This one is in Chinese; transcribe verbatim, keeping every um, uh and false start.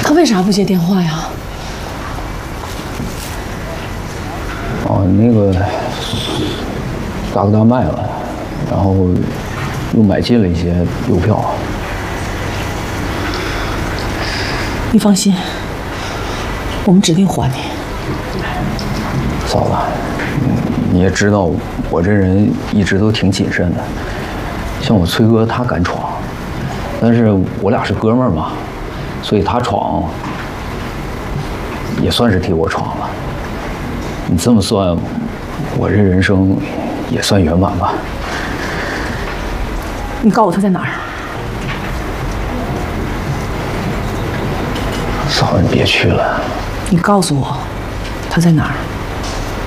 他为啥不接电话呀？ 哦，那个大哥大卖了，然后又买进了一些邮票。 你放心，我们指定还你。 嫂子，你也知道我这人一直都挺谨慎的，像我崔哥他敢闯，但是我俩是哥们儿嘛，所以他闯也算是替我闯了。你这么算，我这人生也算圆满吧。 你告诉我他在哪儿？ 嫂子，你别去了。 你告诉我他在哪儿？